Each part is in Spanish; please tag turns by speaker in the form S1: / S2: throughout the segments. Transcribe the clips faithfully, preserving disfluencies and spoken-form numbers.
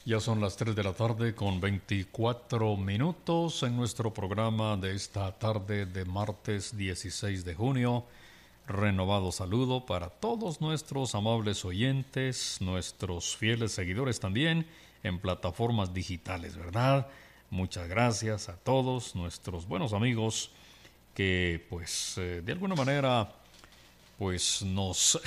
S1: Ya son las tres de la tarde con veinticuatro minutos en nuestro programa de esta tarde de martes dieciséis de junio. Renovado saludo para todos nuestros amables oyentes, nuestros fieles seguidores también en plataformas digitales, ¿verdad? Muchas gracias a todos nuestros buenos amigos que pues eh, de alguna manera pues nos,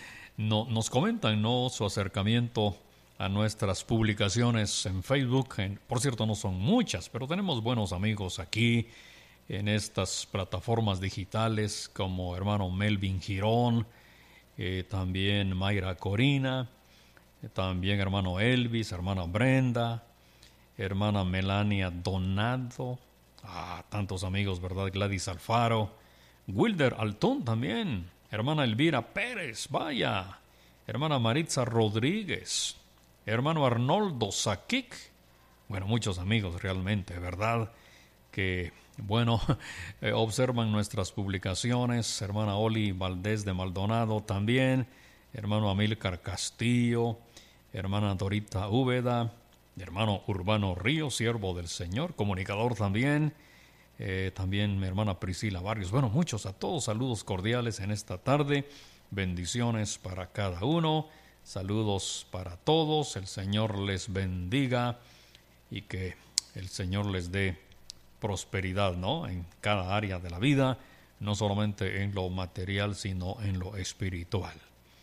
S1: no, nos comentan, ¿no?, su acercamiento a nuestras publicaciones en Facebook. En, por cierto, no son muchas, pero tenemos buenos amigos aquí en estas plataformas digitales como hermano Melvin Girón, eh, también Mayra Corina, eh, también hermano Elvis, hermana Brenda, hermana Melania Donado, ah, tantos amigos, ¿verdad? Gladys Alfaro, Wilder Altón también, hermana Elvira Pérez, vaya, hermana Maritza Rodríguez, hermano Arnoldo Saquic, bueno, muchos amigos realmente, ¿verdad? Que, bueno, eh, observan nuestras publicaciones, hermana Oli Valdés de Maldonado también, hermano Amílcar Castillo, hermana Dorita Úbeda, hermano Urbano Ríos, siervo del Señor, comunicador también, eh, también mi hermana Priscila Barrios. Bueno, muchos a todos, saludos cordiales en esta tarde, bendiciones para cada uno, saludos para todos, el Señor les bendiga y que el Señor les dé prosperidad, ¿no?, en cada área de la vida, no solamente en lo material, sino en lo espiritual.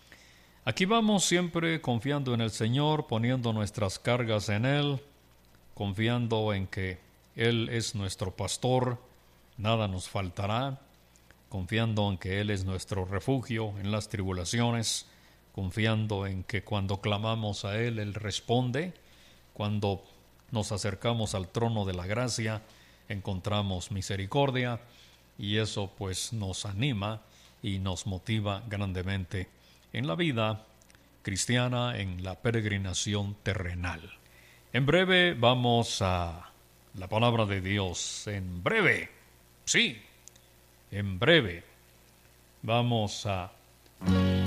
S1: Aquí vamos siempre confiando en el Señor, poniendo nuestras cargas en Él, confiando en que Él es nuestro pastor, nada nos faltará, confiando en que Él es nuestro refugio en las tribulaciones, confiando en que cuando clamamos a Él, Él responde, cuando nos acercamos al trono de la gracia, encontramos misericordia, y eso pues nos anima y nos motiva grandemente en la vida cristiana, en la peregrinación terrenal. En breve vamos a la palabra de Dios. En breve, sí, en breve vamos a